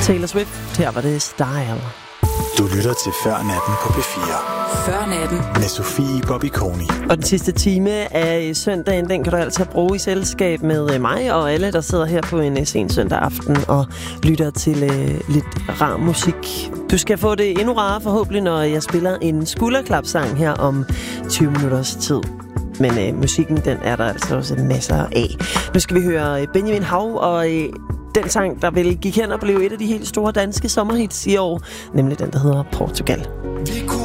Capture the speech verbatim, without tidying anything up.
Taylor Swift, her var det Style. Du lytter til Før Natten på P fire. Før Natten. Med Sofie Bobby-Koni. Og den sidste time af søndagen, den kan du altså bruge i selskab med mig og alle, der sidder her på en sen søndag aften og lytter til uh, lidt rar musik. Du skal få det endnu rarere forhåbentlig, når jeg spiller en skulderklapsang her om tyve minutters tid. Men uh, musikken, den er der altså også masser af. Nu skal vi høre Benjamin Hav og uh, den sang, der vel gik hen og blev et af de helt store danske sommerhits i år, nemlig den, der hedder Portugal. Vi kunne